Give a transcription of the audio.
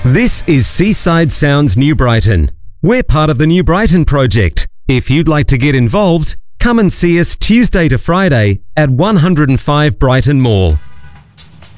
This is Seaside Sounds New Brighton. We're part of the New Brighton project. If you'd like to get involved, come and see us Tuesday to Friday at 105 Brighton Mall.